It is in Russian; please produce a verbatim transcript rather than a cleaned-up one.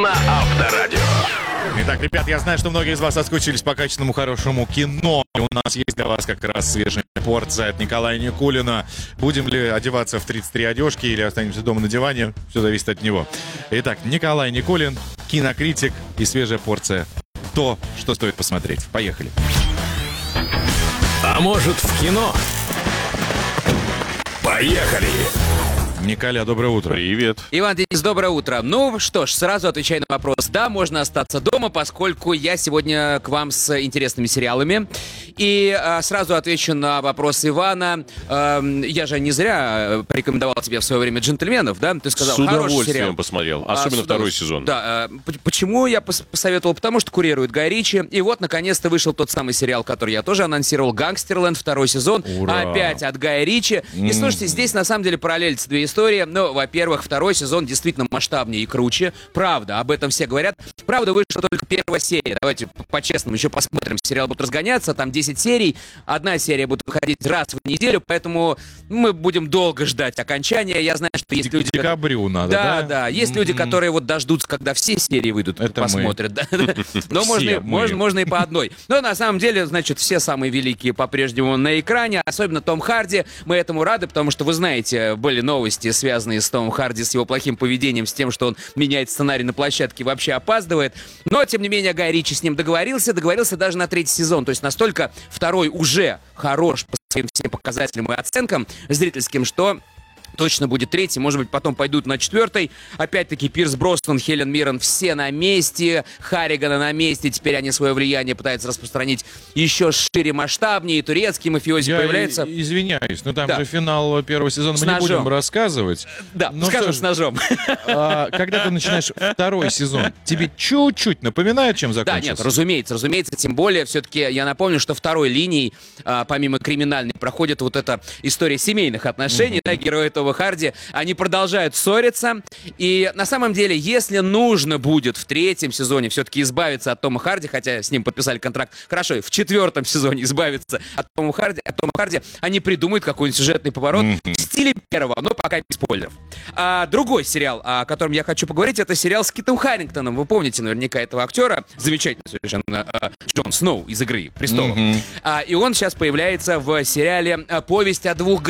на Авторадио. Итак, ребят, я знаю, что многие из вас соскучились по качественному, хорошему кино. И у нас есть для вас как раз свежая порция от Николая Никулина. Будем ли одеваться в тридцать три одежки или останемся дома на диване? Все зависит от него. Итак, Николай Никулин, кинокритик и свежая порция. То, что стоит посмотреть. Поехали. А может, в кино? Поехали! Николя, доброе утро. Привет. Иван Денис, доброе утро. Ну что ж, сразу отвечаю на вопрос. Да, можно остаться дома, поскольку я сегодня к вам с интересными сериалами. И а, сразу отвечу на вопрос Ивана. А, я же не зря порекомендовал тебе в свое время «Джентльменов», да? Ты сказал, С хороший удовольствием сериал. посмотрел, А, особенно с второй удовольствием. сезон. Да, а, п- почему я пос- посоветовал? Потому что курирует Гай Ричи. И вот, наконец-то, вышел тот самый сериал, который я тоже анонсировал, «Гангстерленд», второй сезон. Ура. Опять от Гая Ричи. И слушайте, здесь на самом деле параллельно две истории. Ну, во-первых, второй сезон действительно масштабнее и круче. Правда, об этом все говорят. Правда, вышла только первая серия. Давайте по-честному еще посмотрим. Сериал будет разгоняться, там десять серий. Одна серия будет выходить раз в неделю, поэтому мы будем долго ждать окончания. Я знаю, что есть К люди... декабрю надо, Да, да? да. Есть люди, которые вот дождутся, когда все серии выйдут, Это мы. посмотрят. Да. Но Все можно, и- мы. можно, можно и по одной. Но на самом деле, значит, все самые великие по-прежнему на экране, особенно Том Харди. Мы этому рады, потому что, вы знаете, были новости, связанные с Томом Харди, с его плохим поведением, с тем, что он меняет сценарий на площадке и вообще опаздывает. Но, тем не менее, Гай Ричи с ним договорился, договорился даже на третий сезон. То есть настолько второй уже хорош по своим всем показателям и оценкам зрительским, что... точно будет третий, может быть, потом пойдут на четвертый. Опять-таки, Пирс Броснан, Хелен Миррен, все на месте. Харригана на месте. Теперь они свое влияние пытаются распространить еще шире, масштабнее. И турецкий мафиози Я появляется. и- извиняюсь, но там Да. же финал первого сезона С мы не ножом. будем рассказывать. Да, Ну скажем, что ж, с ножом. а, когда ты начинаешь второй сезон, тебе чуть-чуть напоминает, чем Да, закончился? нет, разумеется, разумеется. Тем более, все-таки я напомню, что второй линией, а, помимо криминальной, проходит вот эта история семейных отношений. Да, герои Тома Харди, они продолжают ссориться. И на самом деле, если нужно будет в третьем сезоне все-таки избавиться от Тома Харди, хотя с ним подписали контракт, хорошо, и в четвертом сезоне избавиться от Тома Харди, от Тома Харди, они придумают какой-нибудь сюжетный поворот в стиле первого, но пока без спойлеров. А, другой сериал, о котором я хочу поговорить, это сериал с Китом Харингтоном. Вы помните наверняка этого актера, замечательный совершенно, а, Джон Сноу из «Игры престолов». А, и он сейчас появляется в сериале а, «Повесть о двух